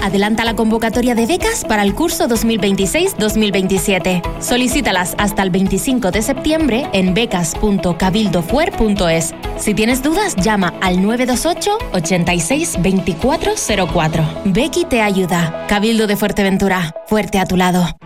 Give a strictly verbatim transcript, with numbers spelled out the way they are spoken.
adelanta la convocatoria de becas para el curso dos mil veintiséis dos mil veintisiete. Solicítalas hasta el veinticinco de septiembre en becas punto cabildofuer punto es. Si tienes dudas, llama al nueve dos ocho, ochenta y seis, veinticuatro cero cuatro. Becky te ayuda. Cabildo de Fuerteventura. Fuerte a tu lado.